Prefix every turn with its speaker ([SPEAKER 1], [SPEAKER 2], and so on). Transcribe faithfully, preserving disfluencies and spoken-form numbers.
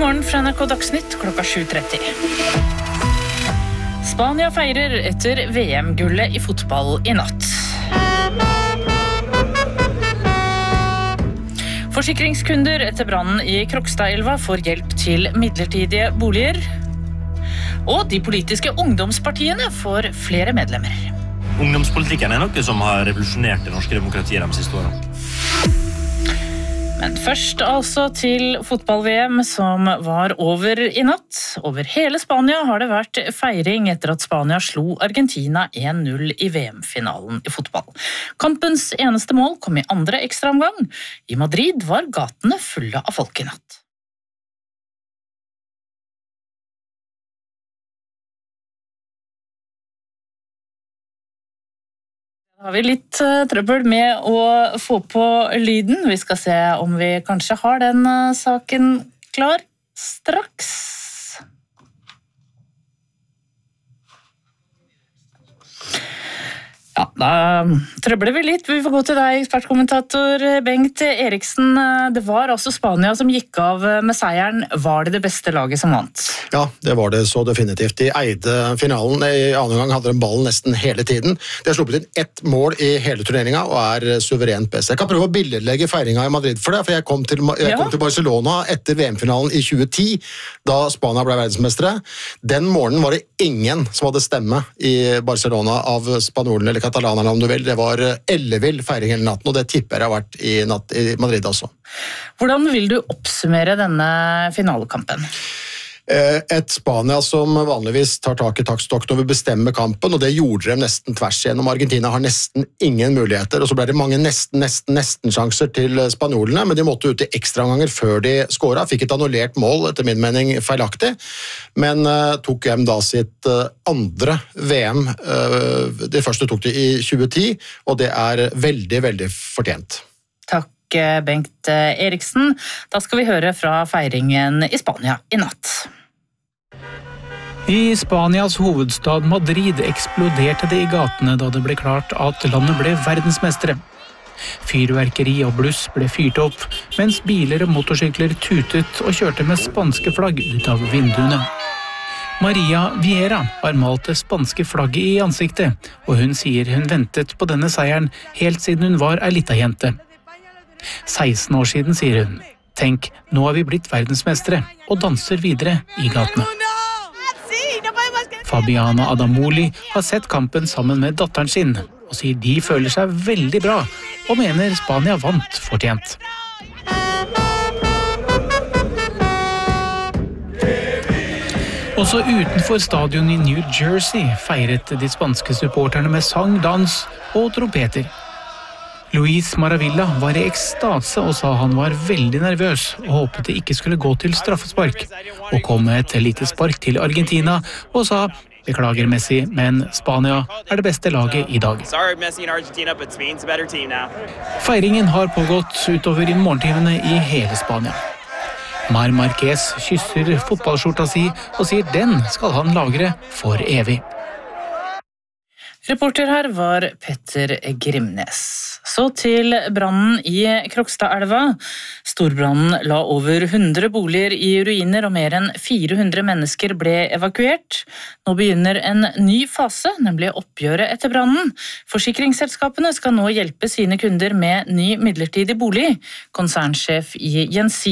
[SPEAKER 1] morgen fra N R K Dagsnytt klokka sju tretti. Spania feirer etter V M-gullet i fotball i natt. Forsikringskunder etter brannen i Krokstadelva får hjelp til midlertidige boliger. Og de politiske ungdomspartiene får flere medlemmer.
[SPEAKER 2] Ungdomspolitikken er noe som har revolusjonert det norske demokratiet de siste årene.
[SPEAKER 1] Men først altså til fotball-V M som var over i natt. Over hele Spania har det vært feiring etter at Spania slo Argentina en null i V M-finalen i fotball. Kampens eneste mål kom i andre ekstraomgang. I Madrid var gatene fulle av folk i natt. Da har vi litt uh, trøbbel med å få på lyden. Vi skal se om vi kanskje har den uh, saken klar straks. Ja, da trøbler vi litt. Vi får gå til deg, ekspertkommentator Bengt Eriksen. Det var altså Spania som gikk av med seieren. Var det det beste laget som vant?
[SPEAKER 3] Ja, det var det så definitivt. De eide finalen. I annen gang hadde de ballen nesten hele tiden. De har sluppet inn ett mål i hele turneringa og er suverent best. Jeg kan prøve å billedlegge feiringa i Madrid for det, for jeg kom til, jeg kom ja. til Barcelona etter V M-finalen i tjue ti, da Spania ble verdensmestere. Den morgenen var det ingen som hadde stemme i Barcelona av spanjolene eller katalanerne, om du vil. Det var ellevill feiring hele natten, og det tipper jeg har vært i, natt, i Madrid også. Hvordan vil du oppsummere denne finalekampen? Et Spania som vanligvis tar tak i taktstokken og vil bestemme kampen, og det gjorde de nesten tvers igjennom. Argentina har nesten ingen muligheter, og så ble det mange nesten, nesten, nesten sjanser til spanjolene, men de måtte ut i ekstraomganger før de skåret. Fikk et annullert mål, etter min mening feilaktig, men uh, tok hjem da sitt uh, andre V M. Uh, det første tok de i tjue ti, og det er veldig, veldig fortjent.
[SPEAKER 1] Takk, Bengt Eriksen. Da skal vi høre fra feiringen i Spania i natt.
[SPEAKER 4] I Spanias hovedstad Madrid eksploderte det i gatene da det ble klart at landet ble verdensmestere. Fyrverkeri og bluss ble fyrt opp, mens biler og motorsykler tutet og kjørte med spanske flagg ut av vinduene. Maria Vieira har malt det spanske flagget i ansiktet, og hun sier hun ventet på denne seieren helt siden hun var ei lita jente. seksten år siden, sier hun. Tenk, nå er vi blitt verdensmestere, og danser videre i gatene. Fabiana Adamoli har sett kampen sammen med datteren sin, og sier de føler seg veldig bra, og mener Spania vant fortjent. Også utenfor stadion i New Jersey feiret de spanske supporterne med sang, dans og trompeter. Luis Maravilla var i ekstase og sa han var veldig nervøs og håpet det ikke skulle gå til straffespark, og kom med et lite spark til Argentina og sa beklager Messi, men Spania er det beste laget i dag. Feiringen har pågått utover i morgentimene i hele Spania. Mar Marquez kysser fotballskjorta si og sier den skal han lagre for evig.
[SPEAKER 1] Reporter her var Petter Grimnes. Så til brannen i Krokstadelva. Storbrannen la over hundre boliger i ruiner, og mer enn fire hundre mennesker ble evakuert. Nå begynner en ny fase, nemlig oppgjøret etter brannen. Forsikringsselskapene skal nå hjelpe sine kunder med ny midlertidig bolig. Konsernsjef i Gjensidige